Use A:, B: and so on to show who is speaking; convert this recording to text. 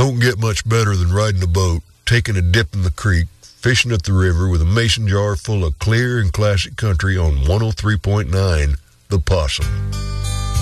A: Don't get much better than riding a boat, taking a dip in the creek, fishing at the river with a mason jar full of clear and classic country on 103.9 The Possum.